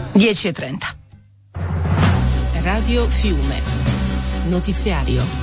10:30. Radio Fiume. Notiziario.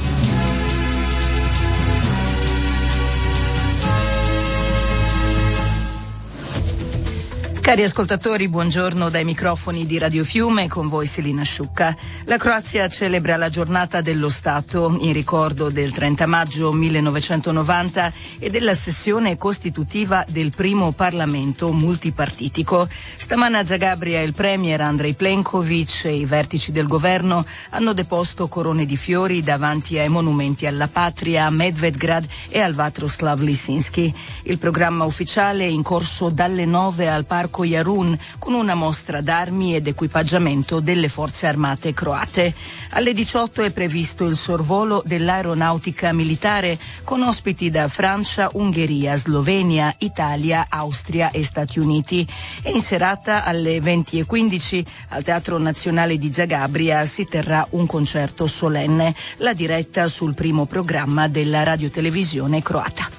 Cari ascoltatori, buongiorno dai microfoni di Radio Fiume, con voi Selina Sciucca. La Croazia celebra la giornata dello Stato in ricordo del 30 maggio 1990 e della sessione costitutiva del primo Parlamento multipartitico. Stamane a Zagabria il premier Andrej Plenković e i vertici del governo hanno deposto corone di fiori davanti ai monumenti alla patria, a Medvedgrad e al Vatroslav Lisinski. Il programma ufficiale è in corso dalle 9 al Parco Jarun con una mostra d'armi ed equipaggiamento delle forze armate croate. Alle 18 è previsto il sorvolo dell'aeronautica militare con ospiti da Francia, Ungheria, Slovenia, Italia, Austria e Stati Uniti. E in serata alle 20:15 al Teatro Nazionale di Zagabria si terrà un concerto solenne, la diretta sul primo programma della radiotelevisione croata.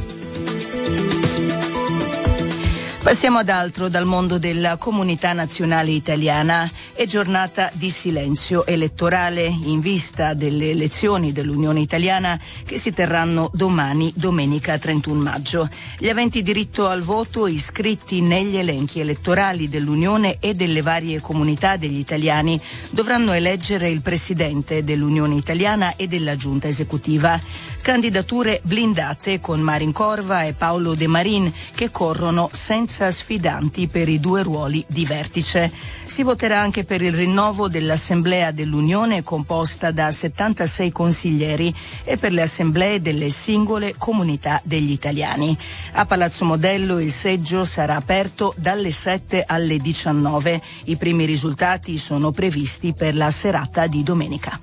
Passiamo ad altro dal mondo della comunità nazionale italiana. È giornata di silenzio elettorale in vista delle elezioni dell'Unione Italiana che si terranno domani, domenica 31 maggio. Gli aventi diritto al voto iscritti negli elenchi elettorali dell'Unione e delle varie comunità degli italiani dovranno eleggere il presidente dell'Unione Italiana e della giunta esecutiva. Candidature blindate con Marin Corva e Paolo De Marin che corrono senza sfidanti per i due ruoli di vertice. Si voterà anche per il rinnovo dell'Assemblea dell'Unione composta da 76 consiglieri e per le assemblee delle singole comunità degli italiani. A Palazzo Modello il seggio sarà aperto dalle 7 alle 19. I primi risultati sono previsti per la serata di domenica.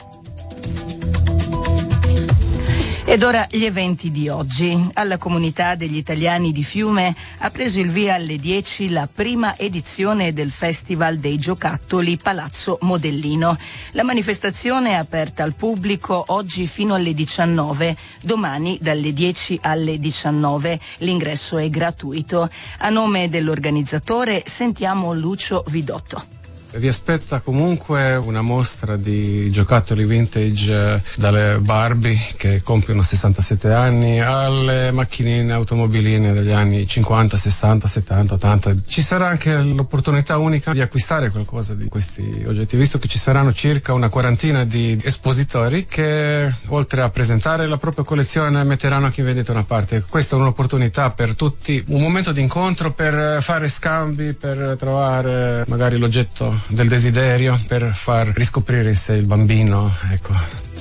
Ed ora gli eventi di oggi. Alla comunità degli italiani di Fiume ha preso il via alle 10 la prima edizione del Festival dei Giocattoli Palazzo Modellino. La manifestazione è aperta al pubblico oggi fino alle 19, domani dalle 10 alle 19. L'ingresso è gratuito. A nome dell'organizzatore sentiamo Lucio Vidotto. Vi aspetta comunque una mostra di giocattoli vintage, dalle Barbie che compiono 67 anni alle macchinine automobiline degli anni 50, 60, 70, 80. Ci sarà anche l'opportunità unica di acquistare qualcosa di questi oggetti, visto che ci saranno circa una quarantina di espositori che oltre a presentare la propria collezione metteranno anche in vendita una parte. Questa è un'opportunità per tutti, un momento di incontro per fare scambi, per trovare magari l'oggetto del desiderio, per far riscoprire in sé il bambino, ecco.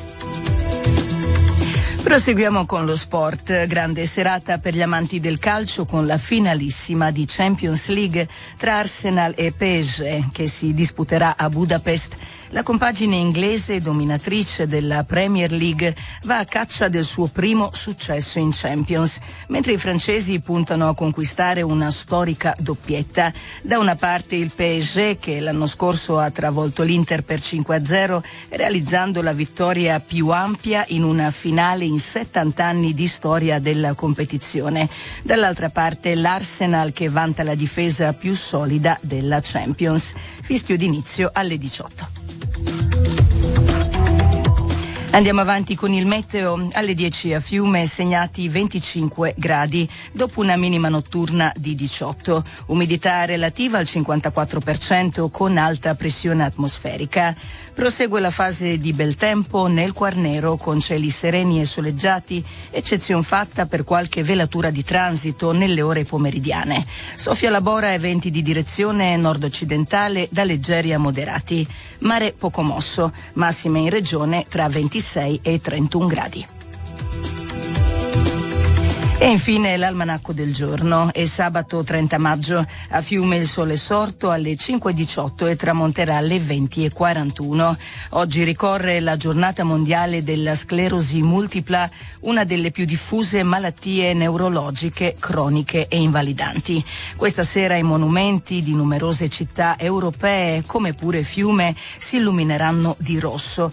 Proseguiamo con lo sport. Grande serata per gli amanti del calcio con la finalissima di Champions League tra Arsenal e PSG che si disputerà a Budapest. La compagine inglese, dominatrice della Premier League, va a caccia del suo primo successo in Champions, mentre i francesi puntano a conquistare una storica doppietta. Da una parte il PSG, che l'anno scorso ha travolto l'Inter per 5-0, realizzando la vittoria più ampia in una finale in 70 anni di storia della competizione. Dall'altra parte l'Arsenal, che vanta la difesa più solida della Champions. Fischio d'inizio alle 18. Andiamo avanti con il meteo. Alle 10 a Fiume segnati 25 gradi dopo una minima notturna di 18. Umidità relativa al 54% con alta pressione atmosferica. Prosegue la fase di bel tempo nel Quarnero con cieli sereni e soleggiati, eccezion fatta per qualche velatura di transito nelle ore pomeridiane. Soffia la bora e venti di direzione nord-occidentale da leggeri a moderati. Mare poco mosso, massime in regione tra 26 e 31 gradi. E infine l'almanacco del giorno. È sabato 30 maggio. A Fiume il sole è sorto alle 5:18 e tramonterà alle 20:41. Oggi ricorre la giornata mondiale della sclerosi multipla, una delle più diffuse malattie neurologiche croniche e invalidanti. Questa sera i monumenti di numerose città europee, come pure Fiume, si illumineranno di rosso